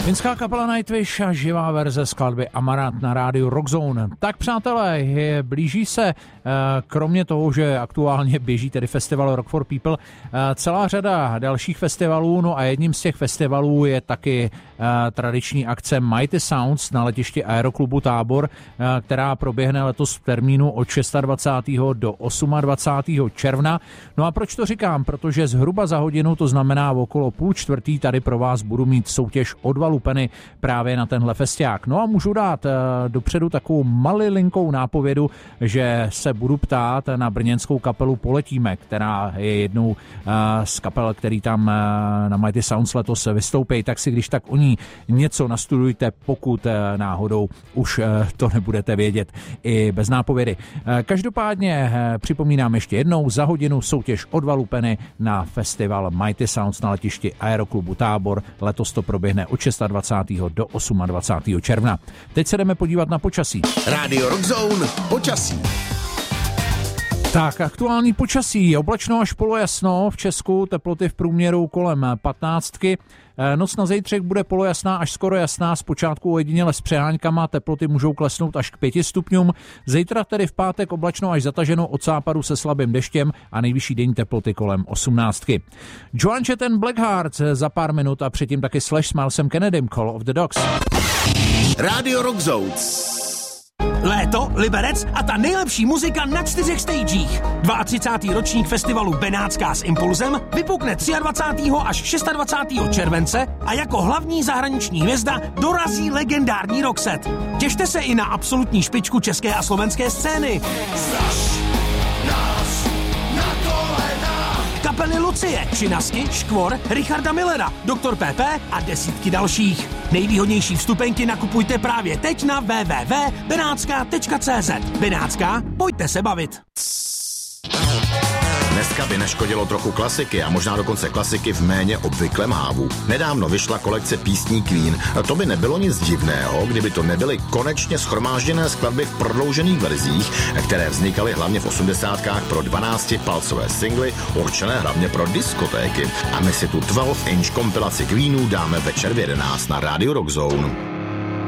Finská kapela Nightwish a živá verze skladby Amaranth na rádiu Rockzone. Tak přátelé, blíží se, kromě toho, že aktuálně běží tedy festival Rock for People, celá řada dalších festivalů, no a jedním z těch festivalů je taky tradiční akce Mighty Sounds na letišti Aeroklubu Tábor, která proběhne letos v termínu od 26. do 28. června. No a proč to říkám? Protože zhruba za hodinu, to znamená okolo 3:30, tady pro vás budu mít soutěž o 2 lupeny právě na tenhle festiák. No a můžu dát dopředu takovou malilinkou nápovědu, že se budu ptát na brněnskou kapelu Poletíme, která je jednou z kapel, který tam na Mighty Sounds letos vystoupí, tak si když tak o ní něco nastudujte, pokud náhodou už to nebudete vědět i bez nápovědy. Každopádně připomínám ještě jednou, za hodinu soutěž o 2 lupeny na festival Mighty Sounds na letišti Aeroklubu Tábor. Letos to proběhne od 26. do 28. června. Teď se jdeme podívat na počasí. Rádio Rockzone, počasí. Tak, aktuální počasí. Oblačno až polojasno, v Česku teploty v průměru kolem 15. Noc na zítřek bude polojasná až skoro jasná, zpočátku ojediněle s přeháňkama, teploty můžou klesnout až k 5 stupňům. Zítra tedy v pátek oblačno až zataženo od západu se slabým deštěm a nejvyšší denní teploty kolem 18. Joan Jett and Blackheart za pár minut a předtím taky Slash s Milesem Kennedym, Call of the Dogs. Rádio Rockzone. Léto, Liberec a ta nejlepší muzika na 4 stagech. 32. ročník festivalu Benátská s Impulzem vypukne 23. až 26. července a jako hlavní zahraniční hvězda dorazí legendární Roxette. Těšte se i na absolutní špičku české a slovenské scény. Kapely Lucie, Činasky, Škvor, Richarda Millera, Dr. PP a desítky dalších. Nejvýhodnější vstupenky nakupujte právě teď na www.benátska.cz. Benátská, pojďte se bavit. Dneska by neškodilo trochu klasiky a možná dokonce klasiky v méně obvyklém hávu. Nedávno vyšla kolekce písní Queen. To by nebylo nic divného, kdyby to nebyly konečně shromážděné skladby v prodloužených verzích, které vznikaly hlavně v 80kách pro 12-palcové singly, určené hlavně pro diskotéky. A my si tu 12-inch kompilaci Queenů dáme večer v 11 na Radio Rockzone.